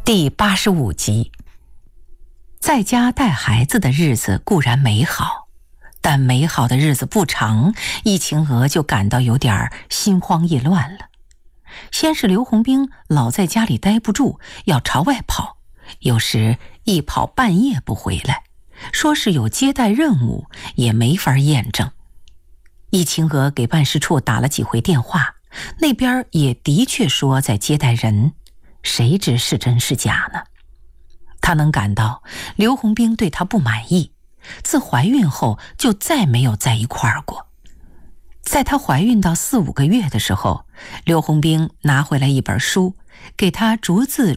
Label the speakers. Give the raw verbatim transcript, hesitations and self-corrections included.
Speaker 1: 第八十五集。在家带孩子的日子固然美好，但美好的日子不长，易晴娥就感到有点心慌意乱了。先是刘洪兵老在家里待不住，要朝外跑，有时一跑半夜不回来，说是有接待任务，也没法验证。易晴娥给办事处打了几回电话，那边也的确说在接待人，谁知是真是假呢？她能感到刘洪兵对她不满意，自怀孕后就再没有在一块儿过。在她怀孕到四五个月的时候，刘洪兵拿回来一本书，给她逐字